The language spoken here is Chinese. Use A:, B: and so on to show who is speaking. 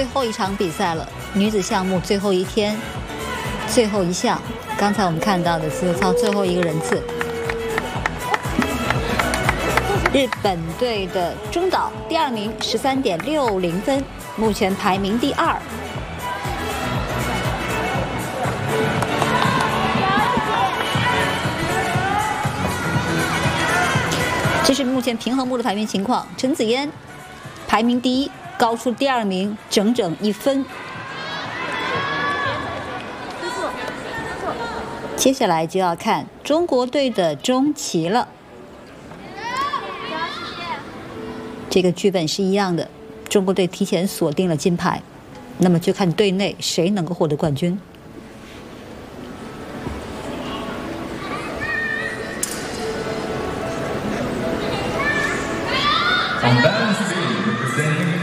A: 最后一场比赛了，女子项目最后一天，最后一项。刚才我们看到的自由操最后一个人次，日本队的中岛第2名13.60分，目前排名第2。这是目前平衡木的排名情况，陈子嫣排名第1，高出第2名整整1分。接下来就要看中国队的钟琪了。这个剧本是一样的，中国队提前锁定了金牌，那么就看队内谁能够获得冠军。
B: On balance beam, representing